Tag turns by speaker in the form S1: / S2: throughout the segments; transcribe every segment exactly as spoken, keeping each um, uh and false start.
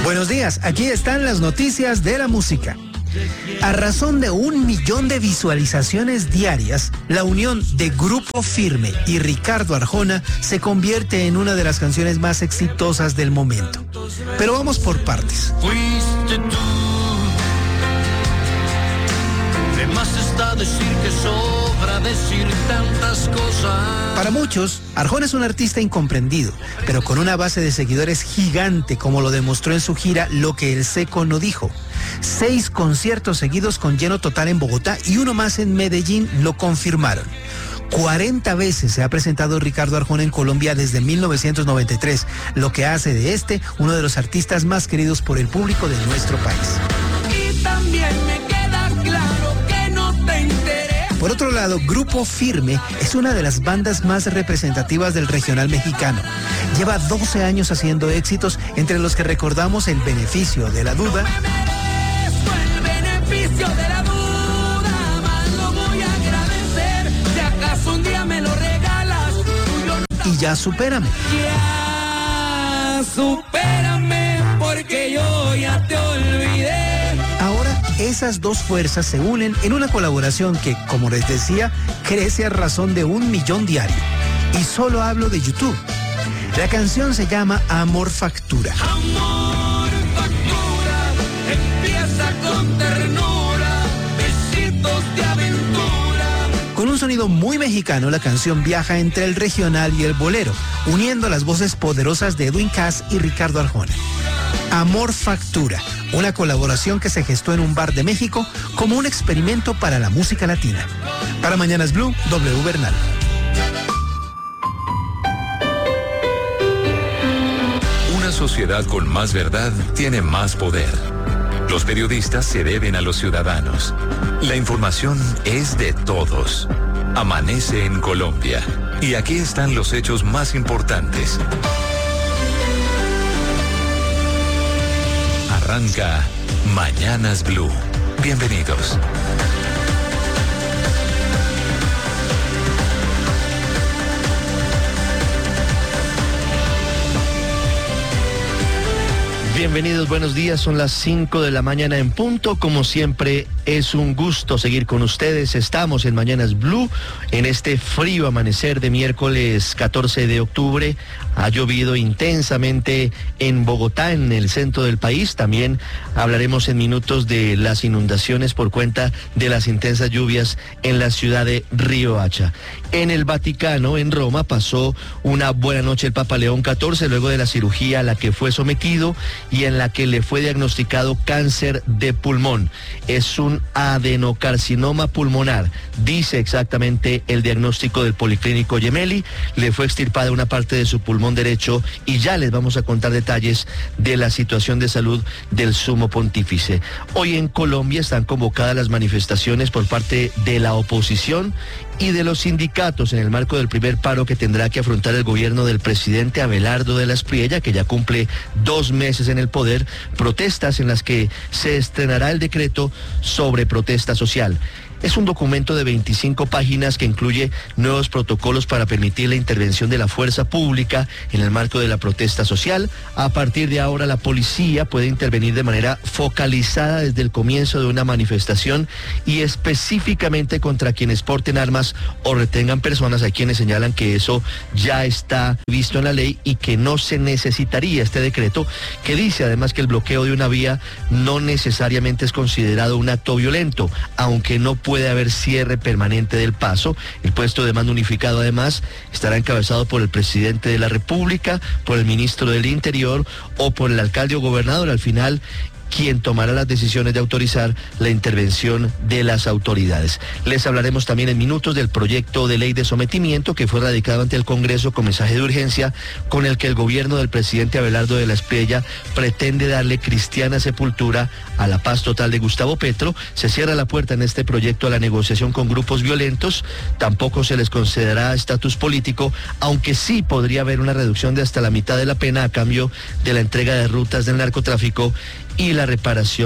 S1: Buenos días, aquí están las noticias de la música. A razón de un millón de visualizaciones diarias, la unión de Grupo Firme y Ricardo Arjona se convierte en una de las canciones más exitosas del momento. Pero vamos por partes.
S2: Fuiste tú. De más está decir que sobra decir tantas cosas.
S1: Para muchos, Arjona es un artista incomprendido, pero con una base de seguidores gigante, como lo demostró en su gira Lo que el Seco no dijo. Seis conciertos seguidos con lleno total en Bogotá y uno más en Medellín lo confirmaron. cuarenta veces se ha presentado Ricardo Arjona en Colombia desde mil novecientos noventa y tres, lo que hace de este uno de los artistas más queridos por el público de nuestro país.
S2: Y también me queda claro que no te interesa.
S1: Por otro lado, Grupo Firme es una de las bandas más representativas del regional mexicano. Lleva doce años haciendo éxitos, entre los que recordamos El Beneficio de la Duda,
S2: De la duda, más lo voy a agradecer. Si acaso un día me lo regalas, yo no...
S1: y Ya Supérame.
S2: Ya supérame, porque yo ya te olvidé.
S1: Ahora esas dos fuerzas se unen en una colaboración que, como les decía, crece a razón de un millón diario. Y solo hablo de YouTube. La canción se llama Amor Factura.
S2: Amor factura, empieza con ternura, besitos de aventura.
S1: Con un sonido muy mexicano, la canción viaja entre el regional y el bolero, uniendo las voces poderosas de Edwin Cass y Ricardo Arjona. Amor Factura, una colaboración que se gestó en un bar de México como un experimento para la música latina. Para Mañanas Blue, W Bernal.
S3: Una sociedad con más verdad tiene más poder. Los periodistas se deben a los ciudadanos. La información es de todos. Amanece en Colombia. Y aquí están los hechos más importantes. Arranca Mañanas Blue. Bienvenidos.
S4: Bienvenidos, buenos días, son las cinco de la mañana en punto. Como siempre, es un gusto seguir con ustedes. Estamos en Mañanas Blue, en este frío amanecer de miércoles catorce de octubre. Ha llovido intensamente en Bogotá, en el centro del país. También hablaremos en minutos de las inundaciones por cuenta de las intensas lluvias en la ciudad de Riohacha. En el Vaticano, en Roma, pasó una buena noche el Papa León catorce, luego de la cirugía a la que fue sometido y en la que le fue diagnosticado cáncer de pulmón. Es un adenocarcinoma pulmonar, dice exactamente el diagnóstico del Policlínico Gemelli. Le fue extirpada una parte de su pulmón derecho y ya les vamos a contar detalles de la situación de salud del sumo pontífice. Hoy en Colombia están convocadas las manifestaciones por parte de la oposición y de los sindicatos en el marco del primer paro que tendrá que afrontar el gobierno del presidente Abelardo de la Espriella, que ya cumple dos meses en el poder, protestas en las que se estrenará el decreto sobre protesta social. Es un documento de veinticinco páginas que incluye nuevos protocolos para permitir la intervención de la fuerza pública en el marco de la protesta social. A partir de ahora, la policía puede intervenir de manera focalizada desde el comienzo de una manifestación y específicamente contra quienes porten armas o retengan personas. Hay quienes señalan que eso ya está visto en la ley y que no se necesitaría este decreto, que dice además que el bloqueo de una vía no necesariamente es considerado un acto violento, aunque no puede haber cierre permanente del paso. El puesto de mando unificado además estará encabezado por el presidente de la República, por el ministro del Interior o por el alcalde o gobernador. Al final, quien tomará las decisiones de autorizar la intervención de las autoridades. Les hablaremos también en minutos del proyecto de ley de sometimiento que fue radicado ante el Congreso con mensaje de urgencia, con el que el gobierno del presidente Abelardo de la Espriella pretende darle cristiana sepultura a la paz total de Gustavo Petro. Se cierra la puerta en este proyecto a la negociación con grupos violentos, tampoco se les concederá estatus político, aunque sí podría haber una reducción de hasta la mitad de la pena a cambio de la entrega de rutas del narcotráfico y la reparación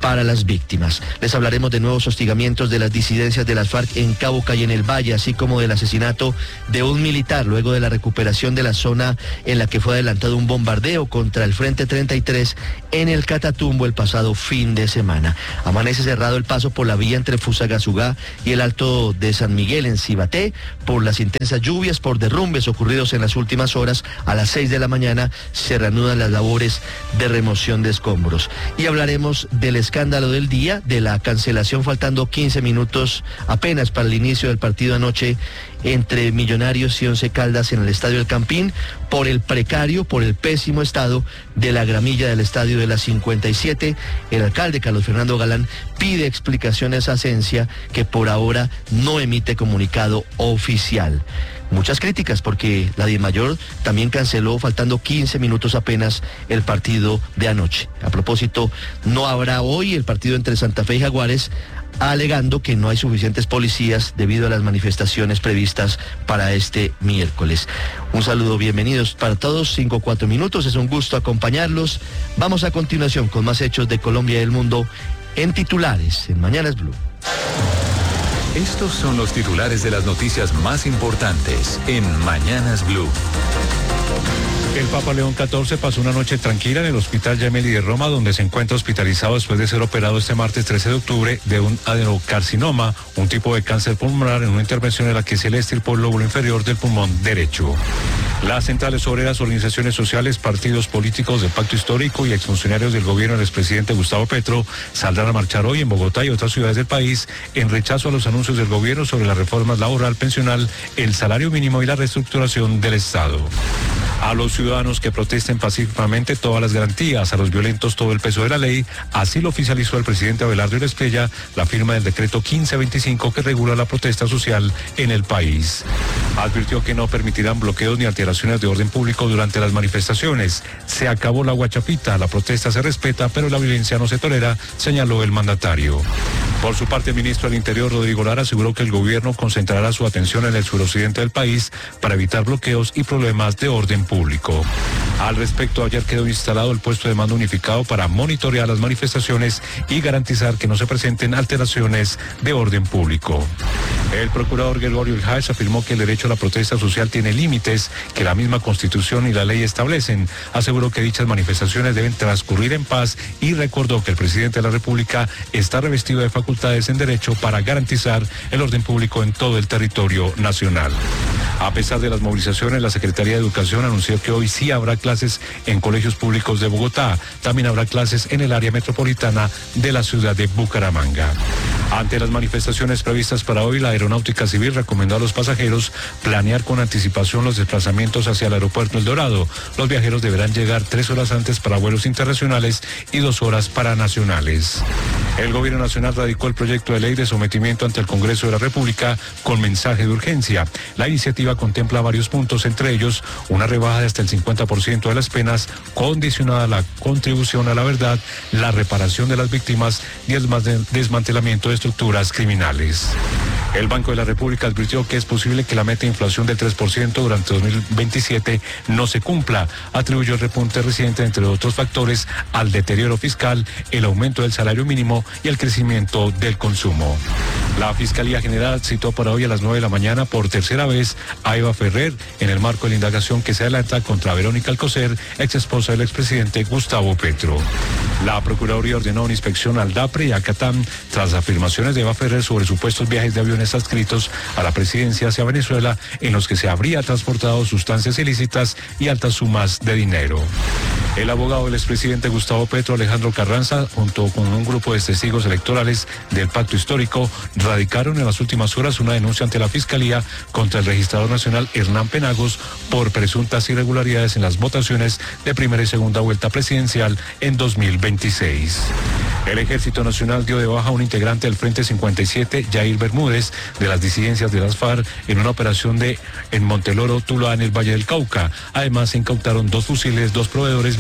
S4: para las víctimas. Les hablaremos de nuevos hostigamientos de las disidencias de las FARC en Cauca y en el Valle, así como del asesinato de un militar luego de la recuperación de la zona en la que fue adelantado un bombardeo contra el Frente treinta y tres en el Catatumbo el pasado fin de semana. Amanece cerrado el paso por la vía entre Fusagasugá y el Alto de San Miguel en Cibaté por las intensas lluvias, por derrumbes ocurridos en las últimas horas. A las seis de la mañana se reanudan las labores de remoción de escombros. Y hablaremos del escándalo del día, de la cancelación faltando quince minutos apenas para el inicio del partido anoche entre Millonarios y Once Caldas en el Estadio El Campín, por el precario, por el pésimo estado de la gramilla del Estadio de la cincuenta y siete. El alcalde Carlos Fernando Galán pide explicaciones a Asencia, que por ahora no emite comunicado oficial. Muchas críticas porque la DIMAYOR también canceló faltando quince minutos apenas el partido de anoche. A propósito, no habrá hoy el partido entre Santa Fe y Jaguares, alegando que no hay suficientes policías debido a las manifestaciones previstas para este miércoles. Un saludo, bienvenidos para todos, cinco cuatro minutos, es un gusto acompañarlos. Vamos a continuación con más hechos de Colombia y del mundo en titulares, en Mañanas Blue.
S3: Estos son los titulares de las noticias más importantes en Mañanas Blue.
S5: El Papa León catorce pasó una noche tranquila en el Hospital Gemelli de Roma, donde se encuentra hospitalizado después de ser operado este martes trece de octubre de un adenocarcinoma, un tipo de cáncer pulmonar, en una intervención en la que se le extirpó el lóbulo inferior del pulmón derecho. Las centrales obreras, organizaciones sociales, partidos políticos del Pacto Histórico y exfuncionarios del gobierno del expresidente Gustavo Petro saldrán a marchar hoy en Bogotá y otras ciudades del país en rechazo a los anuncios del gobierno sobre las reformas laboral, pensional, el salario mínimo y la reestructuración del Estado. A los ciudadanos que protesten pacíficamente todas las garantías, a los violentos todo el peso de la ley, así lo oficializó el presidente Abelardo Espriella, la firma del decreto quince veinticinco que regula la protesta social en el país. Advirtió que no permitirán bloqueos ni alteraciones de orden público durante las manifestaciones. Se acabó la guachafita, la protesta se respeta, pero la violencia no se tolera, señaló el mandatario. Por su parte, el ministro del Interior, Rodrigo Lara, aseguró que el gobierno concentrará su atención en el suroccidente del país para evitar bloqueos y problemas de orden público. Al respecto, ayer quedó instalado el puesto de mando unificado para monitorear las manifestaciones y garantizar que no se presenten alteraciones de orden público. El procurador Gregorio Iljáez afirmó que el derecho a la protesta social tiene límites que la misma Constitución y la ley establecen. Aseguró que dichas manifestaciones deben transcurrir en paz y recordó que el presidente de la República está revestido de facultades en derecho para garantizar el orden público en todo el territorio nacional. A pesar de las movilizaciones, la Secretaría de Educación anunció que hoy sí habrá clases en colegios públicos de Bogotá. También habrá clases en el área metropolitana de la ciudad de Bucaramanga. Ante las manifestaciones previstas para hoy, la Aeronáutica Civil recomendó a los pasajeros planear con anticipación los desplazamientos hacia el aeropuerto El Dorado. Los viajeros deberán llegar tres horas antes para vuelos internacionales y dos horas para nacionales. El Gobierno Nacional radicó el proyecto de ley de sometimiento ante el Congreso de la República con mensaje de urgencia. La iniciativa contempla varios puntos, entre ellos una rebaja de hasta el cincuenta por ciento de las penas, condicionada a la contribución a la verdad, la reparación de las víctimas y el desmantelamiento de estructuras criminales. El Banco de la República advirtió que es posible que la meta de inflación del tres por ciento durante dos mil veintisiete no se cumpla. Atribuyó el repunte reciente, entre otros factores, al deterioro fiscal, el aumento del salario mínimo y el crecimiento del consumo. La Fiscalía General citó para hoy a las nueve de la mañana por tercera vez a Eva Ferrer en el marco de la indagación que se adelanta contra Verónica Alcocer, ex esposa del expresidente Gustavo Petro. La Procuraduría ordenó una inspección al DAPRE y a CATAM tras afirmaciones de Eva Ferrer sobre supuestos viajes de aviones adscritos a la presidencia hacia Venezuela en los que se habría transportado sustancias ilícitas y altas sumas de dinero. El abogado del expresidente Gustavo Petro, Alejandro Carranza, junto con un grupo de testigos electorales del Pacto Histórico, radicaron en las últimas horas una denuncia ante la Fiscalía contra el registrador nacional Hernán Penagos por presuntas irregularidades en las votaciones de primera y segunda vuelta presidencial en dos mil veintiséis. El Ejército Nacional dio de baja a un integrante del Frente cincuenta y siete, Jair Bermúdez, de las disidencias de las FARC en una operación de en Monteloro, Tuluá, en el Valle del Cauca. Además, se incautaron dos fusiles, dos proveedores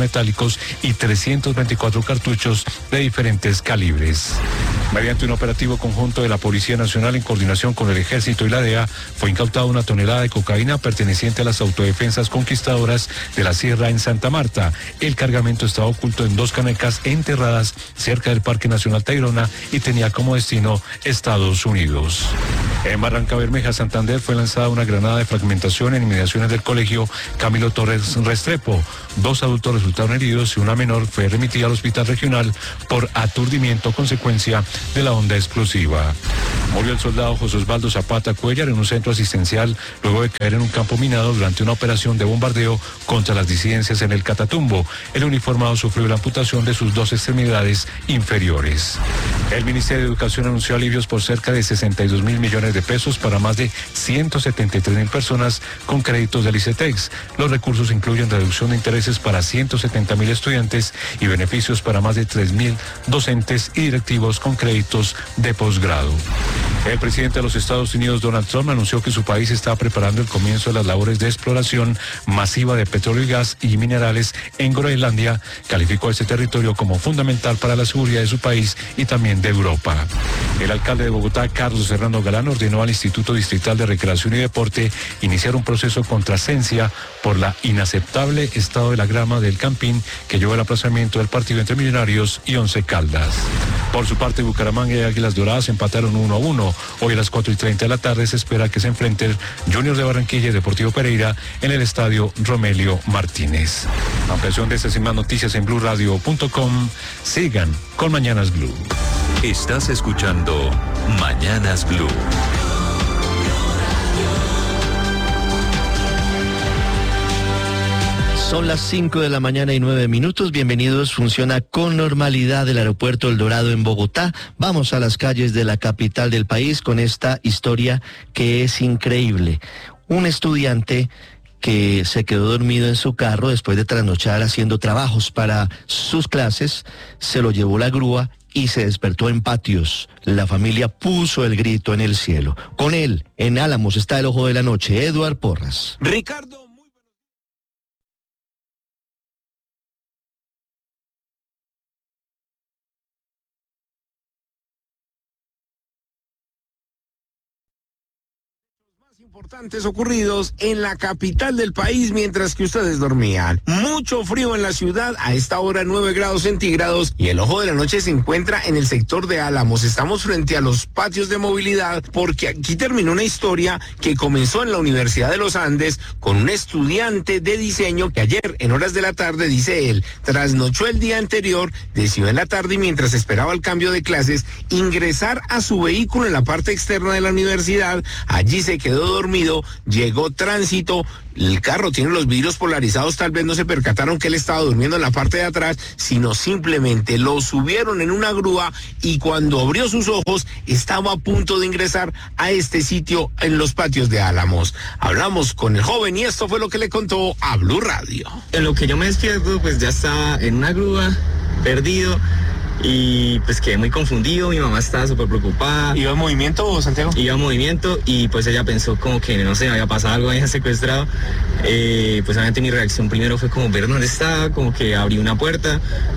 S5: metálicos y trescientos veinticuatro cartuchos de diferentes calibres. Mediante un operativo conjunto de la Policía Nacional en coordinación con el Ejército y la D E A, fue incautada una tonelada de cocaína perteneciente a las autodefensas conquistadoras de la Sierra en Santa Marta. El cargamento estaba oculto en dos canecas enterradas cerca del Parque Nacional Tayrona y tenía como destino Estados Unidos. En Barranca Bermeja, Santander, fue lanzada una granada de fragmentación en inmediaciones del colegio Camilo Torres Restrepo. Dos adultos resultaron heridos y una menor fue remitida al hospital regional por aturdimiento consecuencia de la onda explosiva. Murió el soldado José Osvaldo Zapata Cuellar en un centro asistencial luego de caer en un campo minado durante una operación de bombardeo contra las disidencias en el Catatumbo. El uniformado sufrió la amputación de sus dos extremidades inferiores. El Ministerio de Educación anunció alivios por cerca de sesenta y dos mil millones de pesos para más de ciento setenta y tres mil personas con créditos del ICETEX. Los recursos incluyen reducción de intereses para ciento setenta mil estudiantes y beneficios para más de tres mil docentes y directivos con créditos de posgrado. El presidente de los Estados Unidos, Donald Trump, anunció que su país está preparando el comienzo de las labores de exploración masiva de petróleo y gas y minerales en Groenlandia. Calificó ese territorio como fundamental para la seguridad de su país y también de Europa. El alcalde de Bogotá, Carlos Fernando Galán, ordenó al Instituto Distrital de Recreación y Deporte iniciar un proceso contra Sensia por la inaceptable estado de la grama del Campín que llevó al aplazamiento del partido entre Millonarios y Once Caldas. Por su parte, Bucaramanga y Águilas Doradas empataron uno a uno. Hoy a las cuatro y treinta de la tarde se espera que se enfrenten Junior de Barranquilla y Deportivo Pereira en el estadio Romelio Martínez. Ampliación de estas y más noticias en blue radio punto com. Sigan con Mañanas Blue.
S3: Estás escuchando Mañanas Blue.
S4: Son las cinco de la mañana y nueve minutos. Bienvenidos. Funciona con normalidad el aeropuerto El Dorado en Bogotá. Vamos a las calles de la capital del país con esta historia que es increíble. Un estudiante que se quedó dormido en su carro después de trasnochar haciendo trabajos para sus clases, se lo llevó la grúa y se despertó en Patios. La familia puso el grito en el cielo. Con él, en Álamos, está el ojo de la noche, Eduard Porras.
S2: Ricardo. Importantes ocurridos en la capital del país mientras que ustedes dormían. Mucho frío en la ciudad, a esta hora nueve grados centígrados y el ojo de la noche se encuentra en el sector de Álamos. Estamos frente a los patios de movilidad porque aquí terminó una historia que comenzó en la Universidad de los Andes con un estudiante de diseño que ayer en horas de la tarde, dice él, trasnochó el día anterior, decidió en la tarde y mientras esperaba el cambio de clases ingresar a su vehículo en la parte externa de la universidad. Allí se quedó dormido, llegó tránsito, el carro tiene los vidrios polarizados, tal vez no se percataron que él estaba durmiendo en la parte de atrás, sino simplemente lo subieron en una grúa y cuando abrió sus ojos estaba a punto de ingresar a este sitio en los patios de Álamos. Hablamos con el joven y esto fue lo que le contó a Blue Radio.
S6: En lo que yo me despierto, pues ya estaba en una grúa, perdido. Y pues quedé muy confundido, mi mamá estaba súper preocupada.
S2: ¿Iba en movimiento, Santiago?
S6: Iba en movimiento y pues ella pensó como que, no sé, había pasado algo, había secuestrado. Eh, pues obviamente mi reacción primero fue como ver dónde estaba, como que abrí una puerta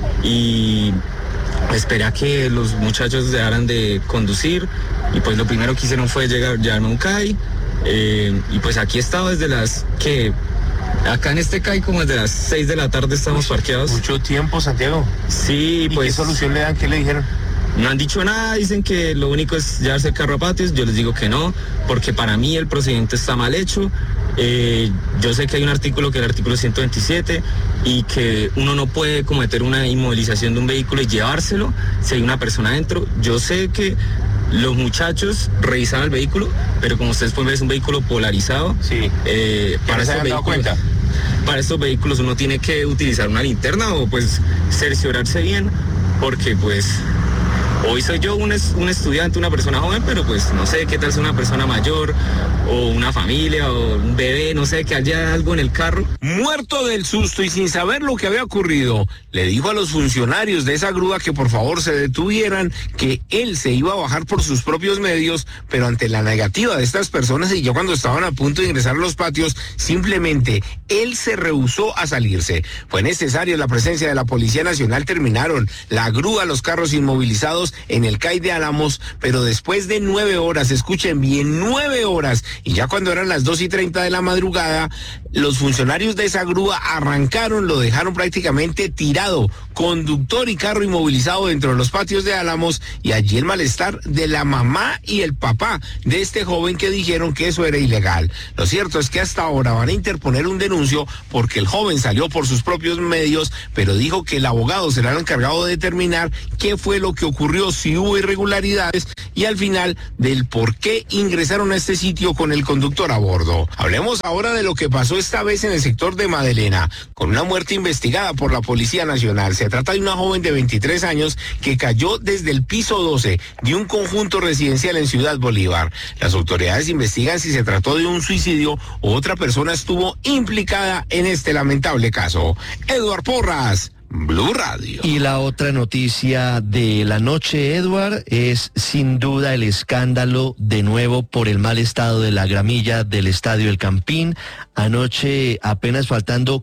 S6: y esperé a que los muchachos dejaran de conducir. Y pues lo primero que hicieron fue llegar, llevarme a un C A I. Eh, y pues aquí he estado desde las que... Acá en este C A I como desde las seis de la tarde estamos parqueados.
S2: Mucho tiempo, Santiago.
S6: Sí,
S2: ¿Y
S6: pues...
S2: qué solución le dan? ¿Qué le dijeron?
S6: No han dicho nada, dicen que lo único es llevarse el carro a patios. Yo les digo que no, porque para mí el procedimiento está mal hecho. Eh, yo sé que hay un artículo que es el artículo ciento veintisiete y que uno no puede cometer una inmovilización de un vehículo y llevárselo si hay una persona adentro. Yo sé que los muchachos revisaron el vehículo, pero como ustedes pueden ver es un vehículo polarizado.
S2: Sí.
S6: Eh, para
S2: ¿Se
S6: estos
S2: han dado
S6: vehículos,
S2: cuenta?
S6: Para estos vehículos uno tiene que utilizar una linterna o pues cerciorarse bien, porque pues hoy soy yo un, es, un estudiante, una persona joven, pero pues no sé qué tal sea una persona mayor o una familia o un bebé, no sé, que haya algo en el carro.
S2: Muerto del susto y sin saber lo que había ocurrido, le dijo a los funcionarios de esa grúa que por favor se detuvieran, que él se iba a bajar por sus propios medios, pero ante la negativa de estas personas y ya cuando estaban a punto de ingresar a los patios, simplemente él se rehusó a salirse. Fue necesaria la presencia de la Policía Nacional, terminaron la grúa, los carros inmovilizados en el C A I de Álamos, pero después de nueve horas, escuchen bien, nueve horas, y ya cuando eran las dos y treinta de la madrugada, los funcionarios de esa grúa arrancaron, lo dejaron prácticamente tirado, conductor y carro inmovilizado dentro de los patios de Álamos, y allí el malestar de la mamá y el papá de este joven que dijeron que eso era ilegal. Lo cierto es que hasta ahora van a interponer un denuncio porque el joven salió por sus propios medios, pero dijo que el abogado será el encargado de determinar qué fue lo que ocurrió, si hubo irregularidades y al final del por qué ingresaron a este sitio con el conductor a bordo. Hablemos ahora de lo que pasó esta vez en el sector de Madelena, con una muerte investigada por la Policía Nacional. Se trata de una joven de veintitrés años que cayó desde el piso doce de un conjunto residencial en Ciudad Bolívar. Las autoridades investigan si se trató de un suicidio o otra persona estuvo implicada en este lamentable caso. Eduard Porras, Blue Radio.
S4: Y la otra noticia de la noche, Edward, es sin duda el escándalo de nuevo por el mal estado de la gramilla del Estadio El Campín. Anoche, apenas faltando